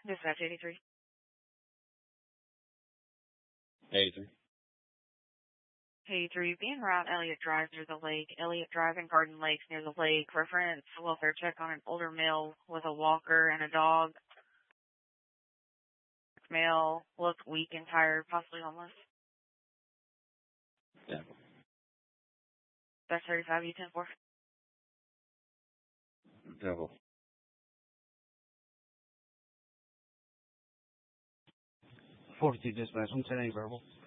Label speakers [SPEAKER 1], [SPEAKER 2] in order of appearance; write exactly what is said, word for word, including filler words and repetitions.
[SPEAKER 1] Dispatch eighty-three.
[SPEAKER 2] eighty-three.
[SPEAKER 1] eighty-three, being around Elliott Drive near the lake. Elliott Drive and Garden Lakes near the lake. Reference welfare check on an older male with a walker and a dog. Male looked weak and tired, possibly homeless.
[SPEAKER 2] Yeah.
[SPEAKER 1] That's thirty-five, U ten four.
[SPEAKER 2] Devil.
[SPEAKER 3] forty-two dispatch, one ten eight verbal.